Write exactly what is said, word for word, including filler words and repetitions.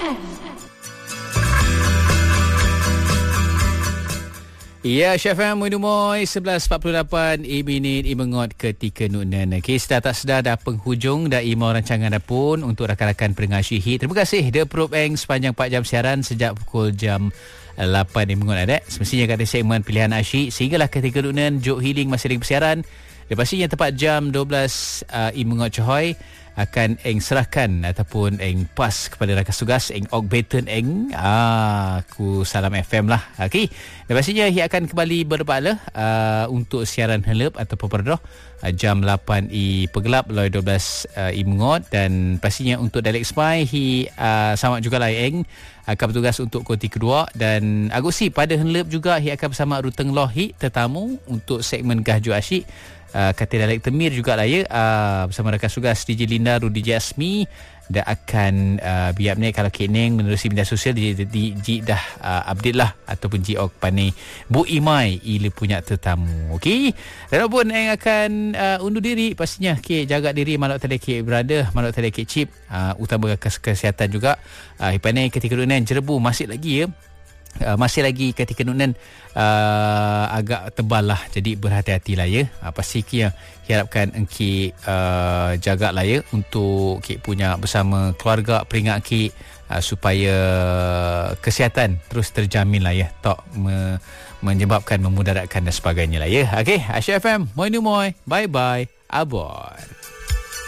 Ya, Chef M, Mudumoy, sebelas empat puluh lapan e minit imengot ketika nunan. Okey, sedar tak sedar dah penghujung dah email rancangan dah pun untuk rakan-rakan pendengar Syihid. Terima kasih The Probe Eng sepanjang empat jam siaran sejak pukul jam lapan imengot ada. Semestinya kata segmen pilihan asyik sehinggalah ketika nunan Jok Healing masih lagi bersiaran. Lepas ini yang tepat jam dua belas uh, imengot cohoy akan eng serahkan ataupun eng pas kepada rakan tugas eng og beten eng ah ku Salam F M lah. Okey, dan pastinya ia akan kembali berbala uh, untuk siaran helep ataupun perdoh uh, jam lapan i pegelap loy dua belas uh, i mengot. Dan pastinya untuk Dialek Spy hi uh, sama jugalah eng akan bertugas untuk koti kedua. Dan Agusi pada helep juga ia akan bersama Ruteng Lohi tetamu untuk segmen Gahju Asyik. Uh, kata Dialek Temir juga lah ya, uh, bersama rakan tugas D J Linda, Rudy J Asmi dah akan uh, biar ni kalau keneng menerusi media sosial D J dah uh, update lah ataupun J Ok Pani Bu Imai ia punya tetamu. Okey, dan pun yang akan uh, undur diri pastinya okay, jaga diri malak tadek berada malak tadek chip uh, utama kesihatan juga uh, Ipane ketika dunia jerebu masih lagi ya. Uh, masih lagi ketika nunan uh, agak tebal lah, jadi berhati-hatilah ya. Uh, pasti kia harapkan engki uh, jagalah ya untuk ki punya bersama keluarga peringat ki uh, supaya kesihatan terus terjamin lah ya, tak me, menyebabkan memudaratkan dan sebagainya lah ya. Okey, Asyik F M, moi nu moi, bye bye, abon.